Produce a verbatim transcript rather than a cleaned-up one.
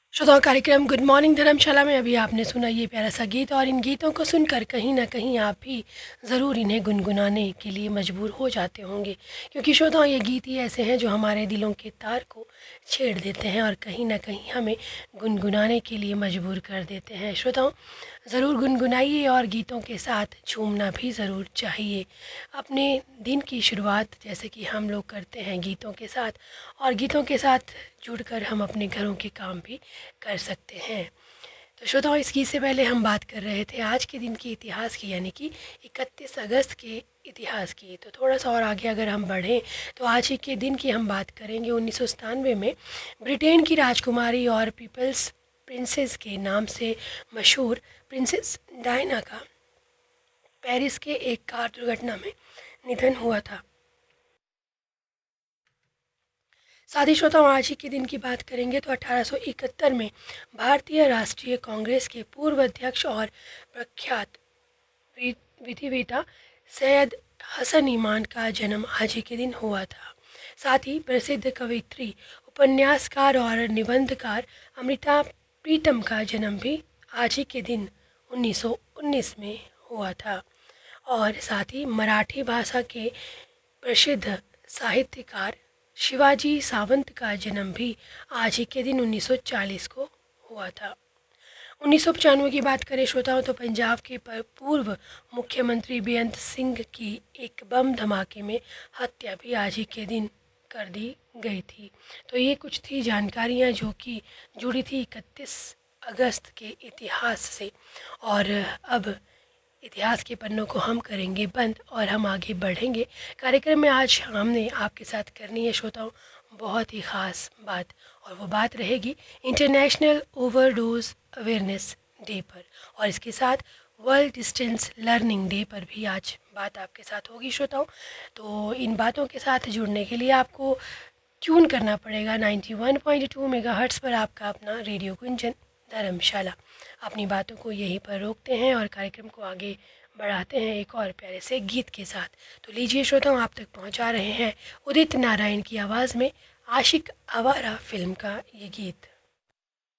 श्रोताओं, कार्यक्रम good morning धर्मशाला में अभी आपने सुना ये प्यारा सा गीत, और इन गीतों को सुनकर कहीं ना कहीं आप भी ज़रूर इन्हें गुनगुनाने के लिए मजबूर हो जाते होंगे, क्योंकि श्रोताओं ये गीत ही ऐसे हैं जो हमारे दिलों के तार को छेड़ देते हैं और कहीं ना कहीं हमें गुनगुनाने के लिए मजबूर कर देते हैं। श्रोताओं, ज़रूर गुनगुनाइए और गीतों के साथ झूमना भी ज़रूर चाहिए। अपने दिन की शुरुआत जैसे कि हम लोग करते हैं गीतों के साथ, और गीतों के साथ जुड़कर हम अपने घरों के काम भी कर सकते हैं। तो श्रोताओं, इस गीत से पहले हम बात कर रहे थे आज के दिन के इतिहास की, यानी कि इकतीस अगस्त के इतिहास की। तो थोड़ा सा और आगे अगर हम बढ़ें तो आज ही के दिन की हम बात करेंगे। उन्नीस सौ सतानवे में ब्रिटेन की राजकुमारी और पीपल्स प्रिंसेस के नाम से मशहूर प्रिंसेस डायना का पेरिस के एक कार दुर्घटना में निधन हुआ था। साथ ही श्रोताओं, आज ही के दिन की बात करेंगे तो अठारह सौ इकहत्तर में भारतीय राष्ट्रीय कांग्रेस के पूर्व अध्यक्ष और प्रख्यात वि- विधिवेता सैयद हसन ईमान का जन्म आज ही के दिन हुआ था। साथ ही प्रसिद्ध कवयित्री, उपन्यासकार और निबंधकार अमृता प्रीतम का जन्म भी आज ही के दिन उन्नीस सौ उन्नीस में हुआ था। और साथ ही मराठी भाषा के प्रसिद्ध साहित्यकार शिवाजी सावंत का जन्म भी आज ही के दिन उन्नीस सौ चालीस को हुआ था। उन्नीस सौ पचानवे की बात करें श्रोताओं, तो पंजाब के प- पूर्व मुख्यमंत्री बेअंत सिंह की एक बम धमाके में हत्या भी आज ही के दिन कर दी गई थी। तो ये कुछ थी जानकारियाँ जो कि जुड़ी थी इकतीस अगस्त के इतिहास से। और अब इतिहास के पन्नों को हम करेंगे बंद और हम आगे बढ़ेंगे। कार्यक्रम में आज हमने आपके साथ करनी है श्रोताओं बहुत ही ख़ास बात, और वो बात रहेगी इंटरनेशनल ओवरडोज अवेयरनेस डे पर, और इसके साथ वर्ल्ड डिस्टेंस लर्निंग डे पर भी आज बात आपके साथ होगी श्रोताओं। तो इन बातों के साथ जुड़ने के लिए आपको ट्यून करना पड़ेगा ninety one point two megahertz पर आपका अपना रेडियो गुंजन धर्मशाला। अपनी बातों को यहीं पर रोकते हैं और कार्यक्रम को आगे बढ़ाते हैं एक और प्यारे से गीत के साथ। तो लीजिए श्रोताओं, आप तक पहुंचा रहे हैं उदित नारायण की आवाज़ में आशिक आवारा फिल्म का ये गीत।